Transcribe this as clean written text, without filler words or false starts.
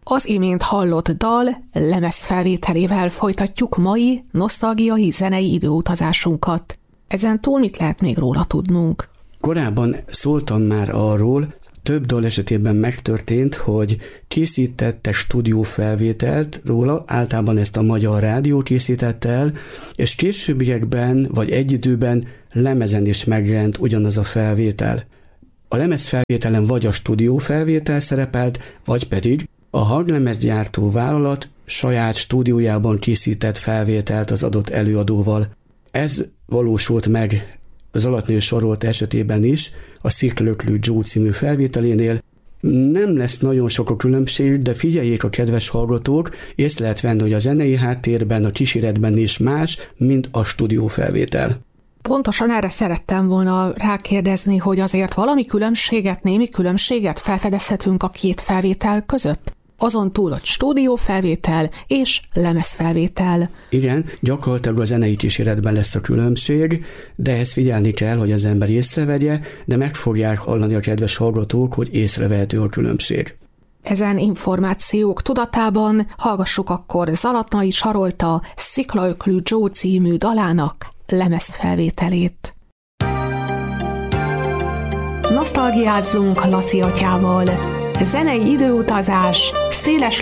Az imént hallott dal lemezfelvételével folytatjuk mai nosztalgiai zenei időutazásunkat. Ezen túl mit lehet még róla tudnunk? Korábban szóltam már arról, több dal esetében megtörtént, hogy készítette stúdiófelvételt róla, általában ezt a Magyar Rádió készítette el, és későbbiekben vagy egy időben lemezen is megjelent ugyanaz a felvétel. A lemezfelvételen vagy a stúdiófelvétel szerepelt, vagy pedig a hanglemezgyártó vállalat saját stúdiójában készített felvételt az adott előadóval. Ez valósult meg az alattnél sorolt esetében is, a Sziklöklő Joe című felvételénél. Nem lesz nagyon sok a különbség, de figyeljék a kedves hallgatók, észre lehet venni, hogy a zenei háttérben, a kíséretben is más, mint a stúdiófelvétel. Pontosan erre szerettem volna rákérdezni, hogy azért némi különbséget felfedezhetünk a két felvétel között? Azon túl, hogy stúdiófelvétel és lemezfelvétel. Igen, gyakorlatilag a zenei kíséretben lesz a különbség, de ezt figyelni kell, hogy az ember észrevegye, de meg fogják hallani a kedves hallgatók, hogy észrevehető a különbség. Ezen információk tudatában hallgassuk akkor Zalatnai Sarolta Sziklöklő Joe című dalának lemezfelvételét. Nosztalgiázzunk Laci atyával. Zenei időutazás széles